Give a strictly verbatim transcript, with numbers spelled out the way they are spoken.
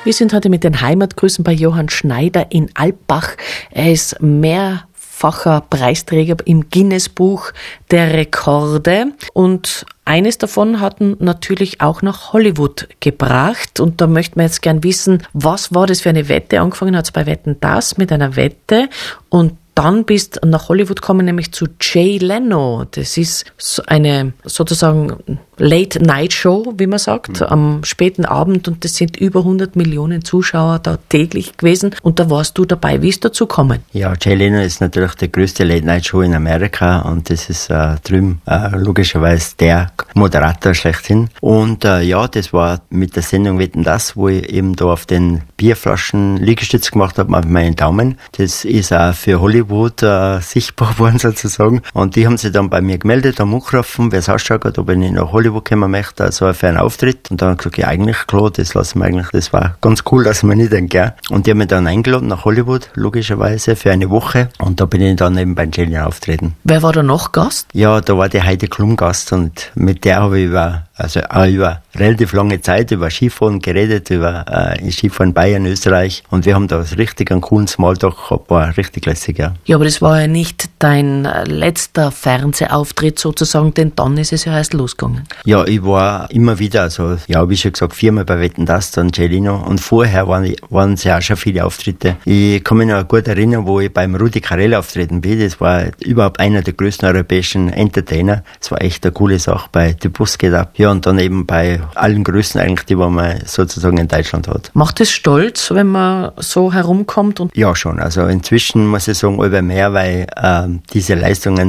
Wir sind heute mit den Heimatgrüßen bei Johann Schneider in Alpbach. Er ist mehrfacher Preisträger im Guinness-Buch der Rekorde und eines davon hat ihn natürlich auch nach Hollywood gebracht und da möchten wir jetzt gern wissen, was war das für eine Wette? Angefangen hat es bei Wetten, das mit einer Wette und dann bist nach Hollywood gekommen, nämlich zu Jay Leno. Das ist so eine sozusagen Late-Night-Show, wie man sagt, mhm. am späten Abend und es sind über hundert Millionen Zuschauer da täglich gewesen und da warst du dabei. Wie ist dazu gekommen? Ja, Jay Leno ist natürlich die größte Late-Night-Show in Amerika und das ist äh, drüben äh, logischerweise der Moderator schlechthin. Und äh, ja, das war mit der Sendung Wetten, das, wo ich eben da auf den Bierflaschen Liegestütz gemacht habe auf meinen Daumen. Das ist auch für Hollywood äh, sichtbar geworden sozusagen. Und die haben sich dann bei mir gemeldet, haben angerufen, wer es ausschaut hat, ob ich nicht nach Hollywood kommen möchte, also für einen Auftritt. Und dann habe ich gesagt, ja eigentlich klar, das lassen wir eigentlich, das war ganz cool, dass man nicht denkt, ja. Und die haben mich dann eingeladen nach Hollywood, logischerweise, für eine Woche. Und da bin ich dann eben bei Jay Leno auftreten. Wer war da noch Gast? Ja, da war die Heidi Klum Gast und mit der habe ich über, also auch über relativ lange Zeit über Skifahren geredet, über äh, Skifahren Bayern, Österreich. Und wir haben da richtig einen coolen Smalltalk gehabt, war richtig lässig, ja. Ja, aber das war ja nicht dein letzter Fernsehauftritt sozusagen, denn dann ist es ja erst losgegangen. Ja, ich war immer wieder, also ja, wie schon gesagt, viermal bei Wetten, das, dann Jay Leno. Und vorher waren, waren es ja auch schon viele Auftritte. Ich kann mich noch gut erinnern, wo ich beim Rudi Carrell auftreten bin. Das war überhaupt einer der größten europäischen Entertainer. Das war echt eine coole Sache bei The Bus Geht Up. Ja, und dann eben bei allen Größen eigentlich, die man sozusagen in Deutschland hat. Macht es stolz, wenn man so herumkommt? Und ja, schon. Also inzwischen muss ich sagen, immer mehr, weil äh, diese Leistungen